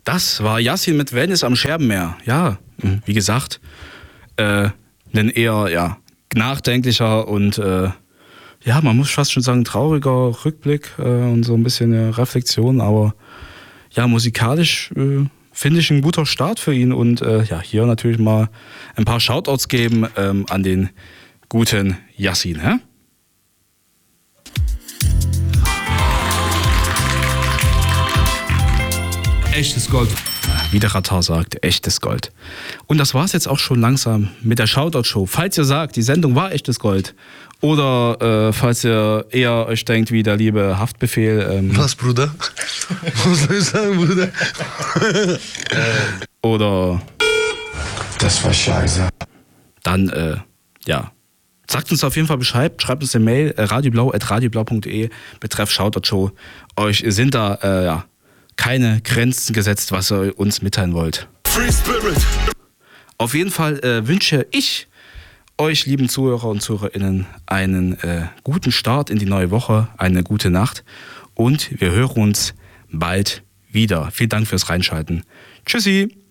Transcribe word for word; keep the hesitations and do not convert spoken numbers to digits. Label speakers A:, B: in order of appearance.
A: Das war Yassin mit Wellness am Scherbenmeer. Ja, wie gesagt, äh, ein eher ja, nachdenklicher und äh, ja, man muss fast schon sagen, trauriger Rückblick äh, und so ein bisschen äh, Reflexion, aber ja, musikalisch äh, finde ich ein guter Start für ihn und äh, ja, hier natürlich mal ein paar Shoutouts geben ähm, an den guten Yassin, hä?
B: Echtes Gold.
A: Wie der Ratar sagt, echtes Gold. Und das war's jetzt auch schon langsam mit der Shoutout-Show. Falls ihr sagt, die Sendung war echtes Gold oder äh, falls ihr eher euch denkt, wie der liebe Haftbefehl. Ähm,
C: Was, Bruder? Was soll ich sagen, Bruder?
A: oder.
D: Das war scheiße.
A: Dann, äh, ja. Sagt uns auf jeden Fall Bescheid, schreibt uns eine Mail, äh, radioblau at radioblau punkt de, betreff Shoutout-Show. Euch sind da, äh, ja. keine Grenzen gesetzt, was ihr uns mitteilen wollt.
E: Free Spirit.
A: Auf jeden Fall äh, wünsche ich euch, lieben Zuhörer und ZuhörerInnen, einen äh, guten Start in die neue Woche, eine gute Nacht und wir hören uns bald wieder. Vielen Dank fürs Reinschalten. Tschüssi!